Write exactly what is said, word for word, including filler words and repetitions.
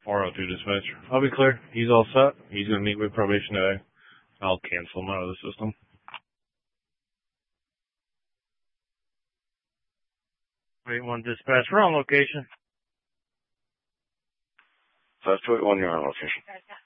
four oh two dispatch. I'll be clear. He's all set. He's going to meet with probation today. I'll cancel him out of the system. eight one dispatch. We're on location. That's two eight one, you're on location.